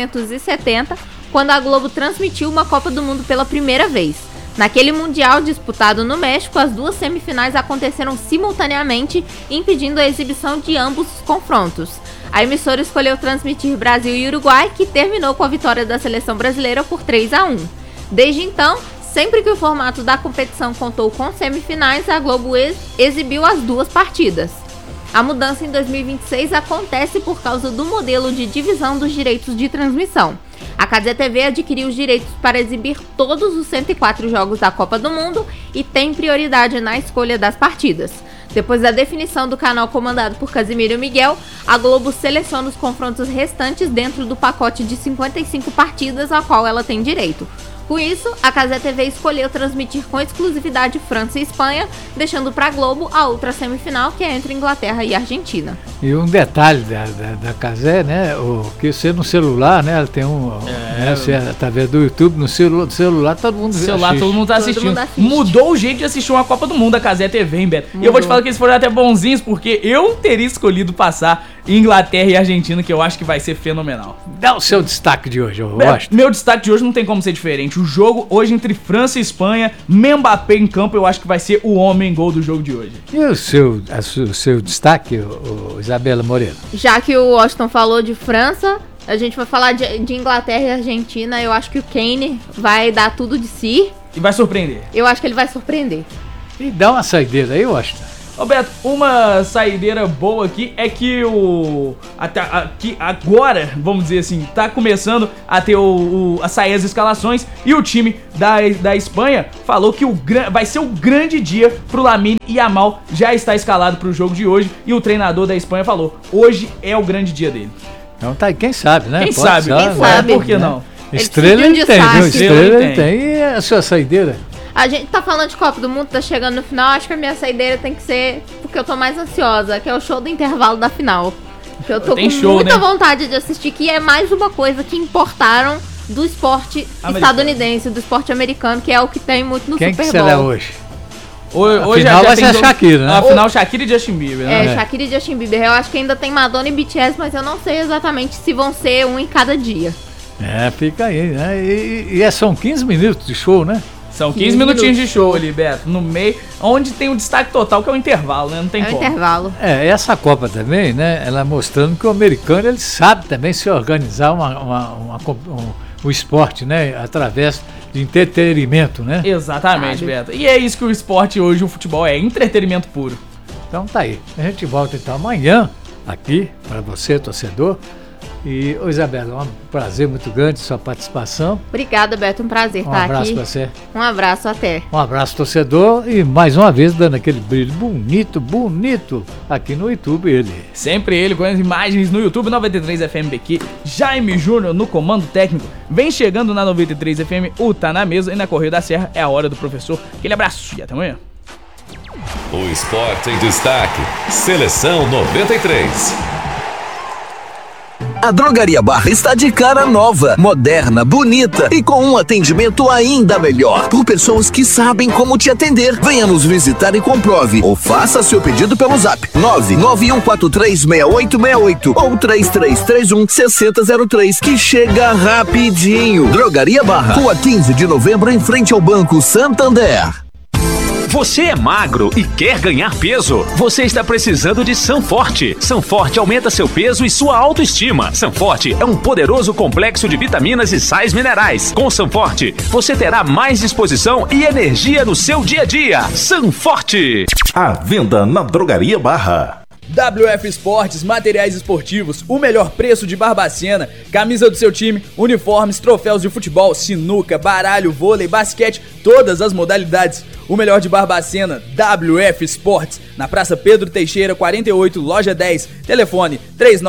1970, quando a Globo transmitiu uma Copa do Mundo pela primeira vez. Naquele Mundial disputado no México, as duas semifinais aconteceram simultaneamente, impedindo a exibição de ambos os confrontos. A emissora escolheu transmitir Brasil e Uruguai, que terminou com a vitória da seleção brasileira por 3-1. Desde então, sempre que o formato da competição contou com semifinais, a Globo exibiu as duas partidas. A mudança em 2026 acontece por causa do modelo de divisão dos direitos de transmissão. A Cazé TV adquiriu os direitos para exibir todos os 104 jogos da Copa do Mundo e tem prioridade na escolha das partidas. Depois da definição do canal comandado por Casimiro Miguel, a Globo seleciona os confrontos restantes dentro do pacote de 55 partidas a qual ela tem direito. Com isso, a Cazé TV escolheu transmitir com exclusividade França e Espanha, deixando para a Globo a outra semifinal, que é entre Inglaterra e Argentina. E um detalhe da Cazé, né? Que você no celular, né? Ela tem né, você, através do YouTube, no celular todo mundo assiste. Todo mundo tá assistindo. Mudou o jeito de assistir uma Copa do Mundo da Cazé TV, hein, Beto? E eu vou te falar que eles foram até bonzinhos, porque eu teria escolhido passar Inglaterra e Argentina, que eu acho que vai ser fenomenal. Dá o seu destaque de hoje, eu gosto. Meu destaque de hoje não tem como ser diferente. O jogo hoje entre França e Espanha, Mbappé em campo, eu acho que vai ser o homem gol do jogo de hoje. E o seu destaque, o Isabela Moreira? Já que o Washington falou de França, a gente vai falar de Inglaterra e Argentina. Eu acho que o Kane vai dar tudo de si. E vai surpreender. Eu acho que ele vai surpreender. E dá uma saideira aí, Washington. Roberto, uma saideira boa aqui é que que agora, vamos dizer assim, tá começando a ter a sair as escalações, e o time da Espanha falou que vai ser o grande dia pro Lamine Yamal, já está escalado pro jogo de hoje, e o treinador da Espanha falou, hoje é o grande dia dele. Então tá, quem sabe, né? Quem sabe? Por que não? Estrela ele tem, viu? Estrela ele tem. E a sua saideira? A gente tá falando de Copa do Mundo, tá chegando no final. Acho que a minha saideira tem que ser porque eu tô mais ansiosa, que é o show do intervalo da final. Que eu tô com muita vontade de assistir, que é mais uma coisa que importaram do esporte estadunidense, do esporte americano, que é o que tem muito no Super Bowl. Quem será hoje? Hoje já vai ser a Shakira, né? Afinal, Shakira e Justin Bieber, né? Shakira e Justin Bieber. Eu acho que ainda tem Madonna e BTS, mas eu não sei exatamente se vão ser um em cada dia. Fica aí, né? E são 15 minutos de show, né? São 15 minutinhos de show ali, Beto, no meio, onde tem o destaque total, que é o intervalo, né? Não tem como. É o intervalo. Essa Copa também, né? Ela mostrando que o americano, ele sabe também se organizar o esporte, né? Através de entretenimento, né? Exatamente, Beto. E é isso que o esporte hoje, o futebol, é entretenimento puro. Então tá aí. A gente volta então amanhã, aqui, para você, torcedor. E, Isabela, um prazer muito grande sua participação. Obrigada, Beto, um prazer estar aqui. Um abraço pra você. Um abraço, até. Um abraço, torcedor, e mais uma vez dando aquele brilho bonito aqui no YouTube, ele. Sempre ele, com as imagens no YouTube, 93 FM BQ, Jaime Júnior no comando técnico. Vem chegando na 93 FM, o Tá Na Mesa, e na Correio da Serra é a hora do professor. Aquele abraço e até amanhã. O esporte em destaque, Seleção 93. A Drogaria Barra está de cara nova, moderna, bonita e com um atendimento ainda melhor. Por pessoas que sabem como te atender. Venha nos visitar e comprove. Ou faça seu pedido pelo zap 991436868 ou 3331-6003, que chega rapidinho. Drogaria Barra, Rua 15 de Novembro, em frente ao Banco Santander. Você é magro e quer ganhar peso? Você está precisando de Sanforte. Sanforte aumenta seu peso e sua autoestima. Sanforte é um poderoso complexo de vitaminas e sais minerais. Com Sanforte, você terá mais disposição e energia no seu dia a dia. Sanforte! À venda na Drogaria Barra. WF Esportes, materiais esportivos, o melhor preço de Barbacena, camisa do seu time, uniformes, troféus de futebol, sinuca, baralho, vôlei, basquete, todas as modalidades. O melhor de Barbacena, WF Esportes, na Praça Pedro Teixeira, 48, loja 10, telefone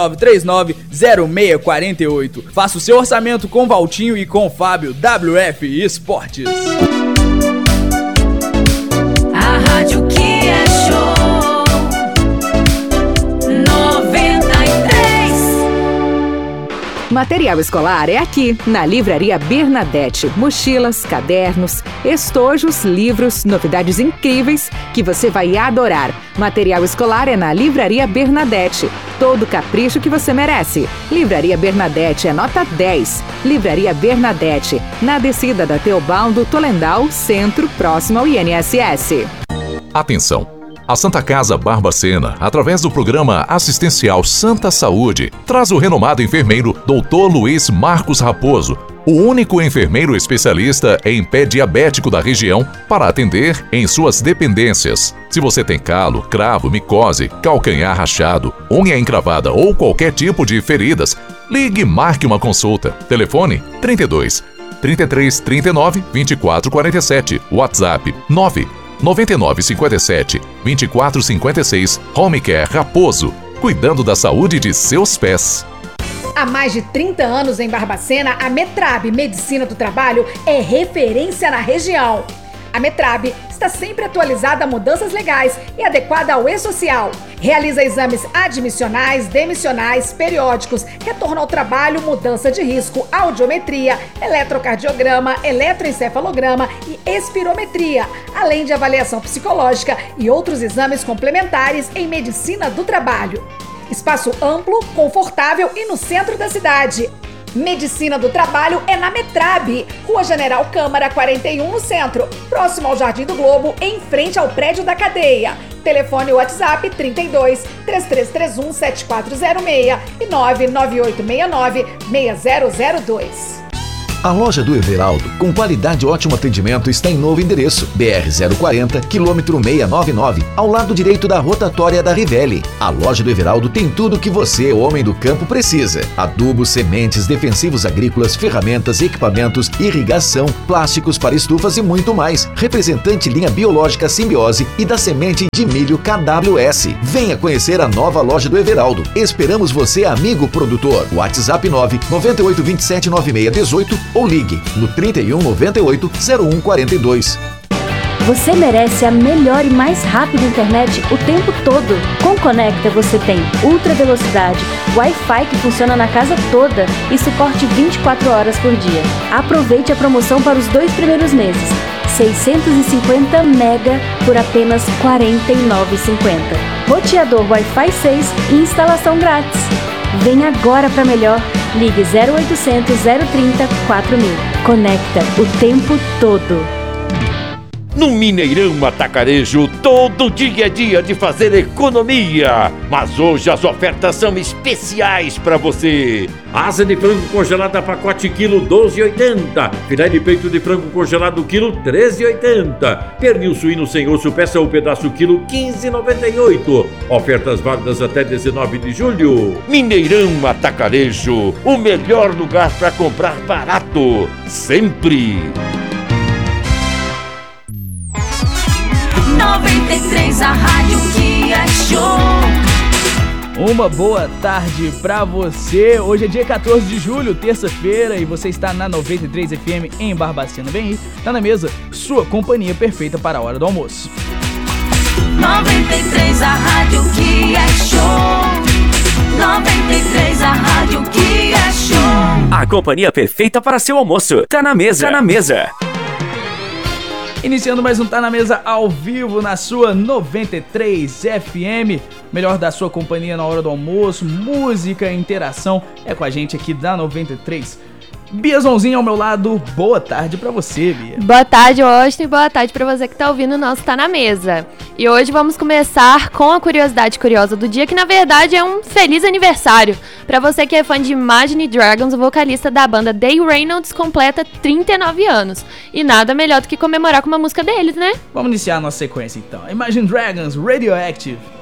3939-0648. Faça o seu orçamento com Valtinho e com Fábio. WF Esportes. A rádio que é show. Material escolar é aqui, na Livraria Bernadette. Mochilas, cadernos, estojos, livros, novidades incríveis que você vai adorar. Material escolar é na Livraria Bernadette. Todo capricho que você merece. Livraria Bernadette é nota 10. Livraria Bernadette, na descida da Teobaldo Tolendal, centro, próximo ao INSS. Atenção! A Santa Casa Barbacena, através do programa assistencial Santa Saúde, traz o renomado enfermeiro Dr. Luiz Marcos Raposo, o único enfermeiro especialista em pé diabético da região, para atender em suas dependências. Se você tem calo, cravo, micose, calcanhar rachado, unha encravada ou qualquer tipo de feridas, ligue e marque uma consulta. Telefone 32 33 39 24 47, WhatsApp 9957 2456. Home Care Raposo, cuidando da saúde de seus pés. Há mais de 30 anos em Barbacena, a Metrab Medicina do Trabalho é referência na região. A Metrab está sempre atualizada a mudanças legais e adequada ao e-social. Realiza exames admissionais, demissionais, periódicos, retorno ao trabalho, mudança de risco, audiometria, eletrocardiograma, eletroencefalograma e espirometria, além de avaliação psicológica e outros exames complementares em medicina do trabalho. Espaço amplo, confortável e no centro da cidade. Medicina do Trabalho é na Metrab, Rua General Câmara 41 no centro, próximo ao Jardim do Globo, em frente ao prédio da cadeia. Telefone WhatsApp 32 3331 7406 e 99869 6002. A loja do Everaldo, com qualidade e ótimo atendimento, está em novo endereço, BR-040, quilômetro 699, ao lado direito da rotatória da Rivelli. A loja do Everaldo tem tudo o que você, homem do campo, precisa: adubos, sementes, defensivos agrícolas, ferramentas, equipamentos, irrigação, plásticos para estufas e muito mais. Representante linha biológica Simbiose e da semente de milho KWS. Venha conhecer a nova loja do Everaldo. Esperamos você, amigo produtor. WhatsApp 9 98 27 9618 ou ligue no 31 98 01 42. Você merece a melhor e mais rápida internet o tempo todo. Com Conecta você tem ultra velocidade, Wi-Fi que funciona na casa toda e suporte 24 horas por dia. Aproveite a promoção para os 2 primeiros meses. 650 mega por apenas R$ 49,50. Roteador Wi-Fi 6 e instalação grátis. Vem agora para melhor. Ligue 0800 030 4000. Conecta o tempo todo. No Mineirão Atacarejo, todo dia é dia de fazer economia. Mas hoje as ofertas são especiais para você. Asa de frango congelada pacote quilo 12,80. Filé de peito de frango congelado quilo 13,80. Pernil suíno sem osso peça ou pedaço quilo 15,98. Ofertas válidas até 19 de julho. Mineirão Atacarejo, o melhor lugar para comprar barato. Sempre. 93, a rádio que é show. Uma boa tarde pra você. Hoje é dia 14 de julho, terça-feira, e você está na 93 FM em Barbacena. Vem aí, tá na mesa, sua companhia perfeita para a hora do almoço. 93, a rádio que é show. 93, a rádio que é show. A companhia perfeita para seu almoço. Tá na mesa. Tá na mesa. Iniciando mais um Tá na Mesa ao vivo na sua 93 FM, melhor da sua companhia na hora do almoço, música, interação, é com a gente aqui da 93. Biazãozinho ao meu lado, boa tarde pra você, Bia. Boa tarde, Austin, e boa tarde pra você que tá ouvindo o nosso Tá na Mesa. E hoje vamos começar com a curiosidade curiosa do dia, que na verdade é um feliz aniversário. Pra você que é fã de Imagine Dragons, o vocalista da banda Dave Reynolds completa 39 anos. E nada melhor do que comemorar com uma música deles, né? Vamos iniciar a nossa sequência então. Imagine Dragons, Radioactive.